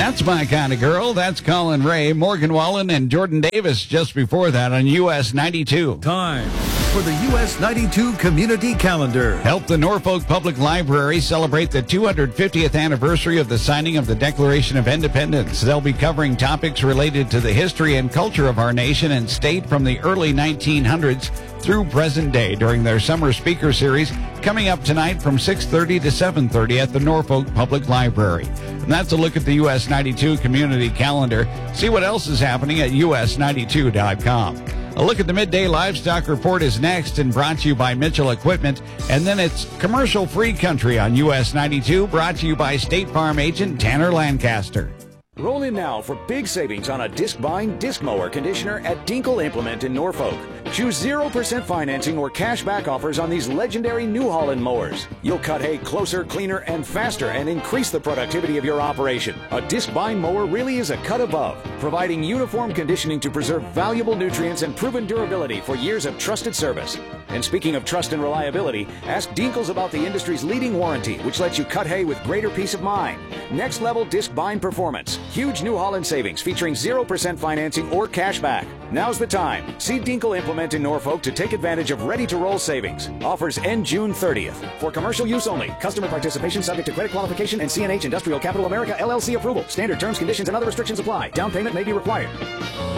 That's My Kind of Girl. That's Colin Ray, Morgan Wallen, and Jordan Davis just before that on US 92. Time for the US 92 Community Calendar. Help the Norfolk Public Library celebrate the 250th anniversary of the signing of the Declaration of Independence. They'll be covering topics related to the history and culture of our nation and state from the early 1900s through present day during their summer speaker series coming up tonight from 6:30 to 7:30 at the Norfolk Public Library. And that's a look at the US 92 Community Calendar. See what else is happening at us92.com. A look at the Midday Livestock Report is next and brought to you by Mitchell Equipment. And then it's commercial-free country on US 92, brought to you by State Farm agent Tanner Lancaster. Roll in now for big savings on a disc-bind disc mower conditioner at Dinkle Implement in Norfolk. Choose 0% financing or cash back offers on these legendary New Holland mowers. You'll cut hay closer, cleaner, and faster and increase the productivity of your operation. A disc-bind mower really is a cut above, providing uniform conditioning to preserve valuable nutrients and proven durability for years of trusted service. And speaking of trust and reliability, ask Dinkles about the industry's leading warranty, which lets you cut hay with greater peace of mind. Next level disc bind performance. Huge New Holland savings featuring 0% financing or cash back. Now's the time. See Dinkle Implement in Norfolk to take advantage of ready-to-roll savings. Offers end June 30th. For commercial use only. Customer participation subject to credit qualification and CNH Industrial Capital America LLC approval. Standard terms, conditions, and other restrictions apply. Down payment may be required.